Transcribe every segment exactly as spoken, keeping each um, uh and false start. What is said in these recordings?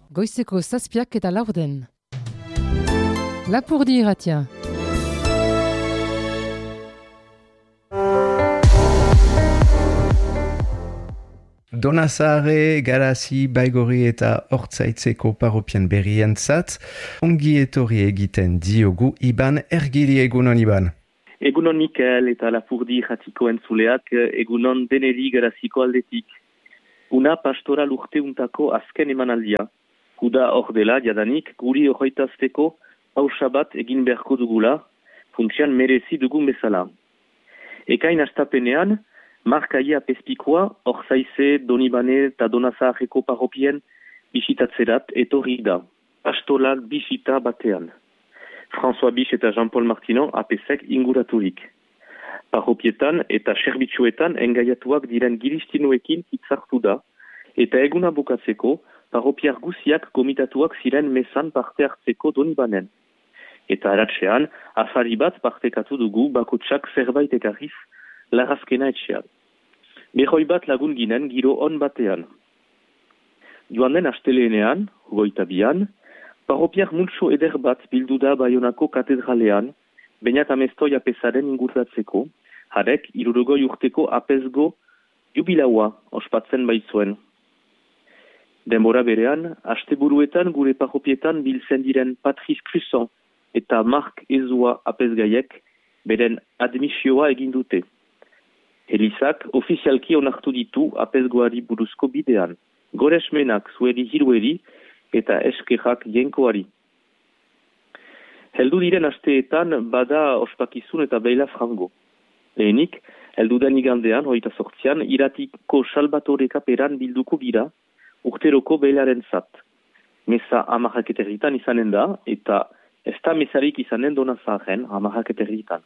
goizeko zazpiak eta laurden. Lapurdi irratia. Donazare, Garazi, Baigorri eta Hortzaitzeko parropian berrientzat, ongi etorri egiten diogu Iban Ergili. Egunon, Iban. Egunon Mikel eta Lapurdi irratiko entzuleak, egunon deneri Garaziko aldetik. Una pastoral urteuntako azken emanaldia. Huda hor dela, jadanik, guri horretazteko pausa bat egin beharko dugula, funtsian merezi dugun bezala. Ekain astapenean, Markaia pespikoa, Hortzaize, Donibane eta Donazareko parropien bisitatzerat etorri da. Pastoral bisita batean. François Bich eta Jean-Paul Martinon apesek inguraturik. Parropietan eta serbitzuetan engaiatuak diren giristinoekin hitzartu da, eta eguna bukatzeko, parropiar guziak komitatuak ziren mesan parte hartzeko Donibanen. Eta aratzean, afari bat partekatu dugu bakotsak zerbait ekarriz larrazkena etxean. Behoi bat lagun ginen giro on batean. Joan den asteleenean, goita bian, parropiar multso eder bat bildu da Baionako katedralean, bainat amestoi apesaren ingurtatzeko, harek irurogoi urteko apesgo jubilaua ospatzen baitzuen. Denbora berean, asteburuetan gure parropietan biltzen diren Patrice Cruson eta Mark Ezua apesgaiek beren admisioa egin dute. Elizak ofizialki onartu ditu apesgoari buruzko bidean, goresmenak zueri hirueri eta eskerrak jenkoari. Heldu diren asteetan bada ospakizun eta beila frango. Lehenik, heldu den igandean, hoita sortzian, iratiko Salvatore kaperan bilduko gira, urteroko beilaren zat. Mesa amarrak eterritan izanen da, eta ez da mesarik izanen Donazaren amarrak eterritan.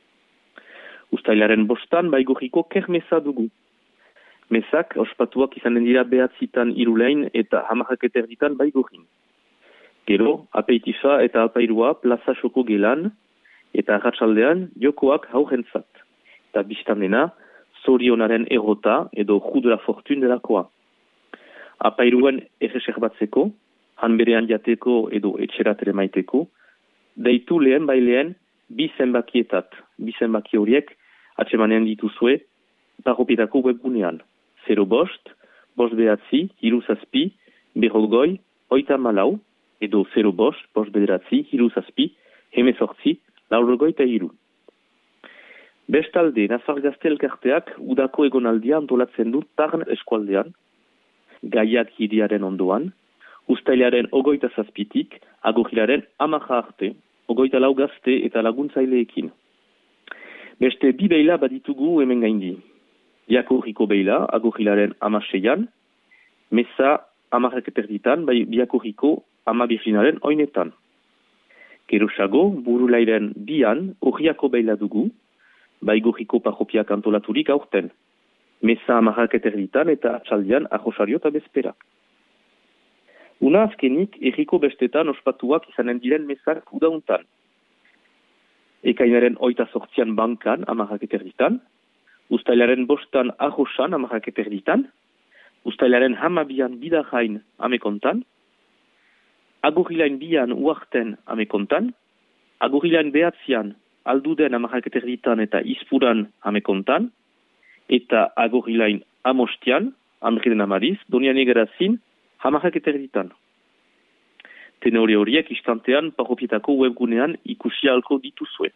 Uztailaren bostan Baigorriko kermesa dugu. Mesak ospatuak izanen dira behatzitan Irulein eta hamarrak eterritan Baigorrin. Gero, apeitifa eta apairua plaza xoko gelan, eta arratsaldean jokoak haurentzat. Eta biztanena, zorionaren errota edo Ju de la Fortune delakoa. Apairuen erreser batzeko, hanberean jateko edo etxeratere maiteko, deitu lehen bailean bi zenbakietat. Bi zenbaki horiek atsemanean dituzue parropietako webgunean. Zero bost, bost behatzi, hiru zazpi, berrogoi, oita malau, edo zero bost, bost bederatzi, hiru zazpi, hemezortzi, laurogoi eta hiru. Bestalde, Nafar Gazte elkarteak udako egonaldia antolatzen du Tarn eskualdean, Gaiak hiriaren ondoan, Uztailaren ogoita zazpitik, Agorrilaren amaja arte, ogoita lau gazte eta laguntzaileekin. Beste bi beila baditugu hemen gaindi. Biakorriko beila, Agorrilaren amaseian, Mesa amarrak eterditan, bai Biakorriko amabirginaren oinetan. Gerosago, Burulairen bian, Orriako beila dugu, Baigorriko parropiak antolaturik aurten. Mesa amarrak eterditan eta atxaldian arrosario eta bezpera. Una azkenik, erriko bestetan ospatuak izanen diren mesak udauntan. Ekainaren oita sortzian bankan amarrak eterditan, Uztailaren bostan arrosan amarrak eterditan, Uztailaren hamabian bidarrain amekontan, Agorrilain bian uarten amekontan, Agorrilain behatzian alduden amarrak eterditan eta izpuran amekontan, eta Agorrilain amostian, Andriden Amariz, Doniane Garazin, hamarrak eterditan. Tenore horiek istantean parropietako webgunean ikusi ahalko dituzue.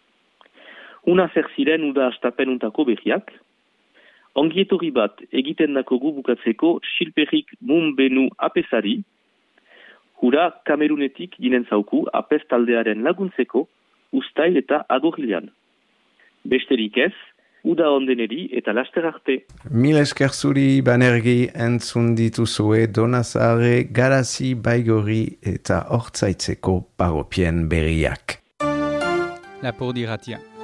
Una zer ziren uda astapen untako berriak. Ongietorri bat egiten dakogu bukatzeko Silperik Mumbenu apesari, hura Kamerunetik ginen zauku apes taldearen laguntzeko Uztail eta Agorrilean. Besterik ez, uda ondeneri eta laster arte. Mil esker zuri banergi entzun dituzue Donazare, Garazi, Baigorri eta Hortzaitzeko parropien berriak. Lapurdi irratia.